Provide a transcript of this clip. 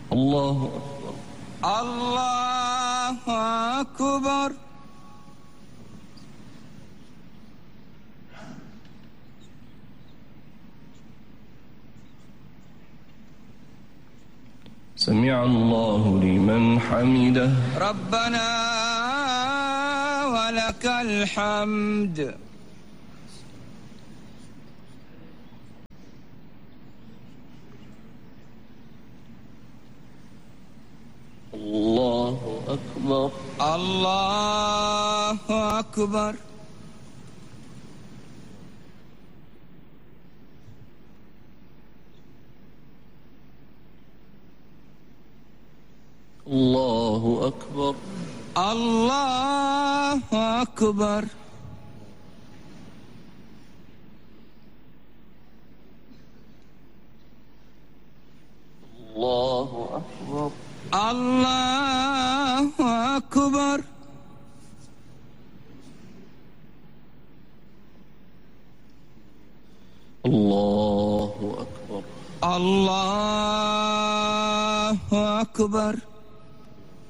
الله أكبر. الله أكبر. سمع الله لمن حمده. ربنا ولك الحمد. الله أكبر. الله أكبر. الله أكبر. الله أكبر. الله أكبر. الله أكبر. الله أكبر. الله أكبر.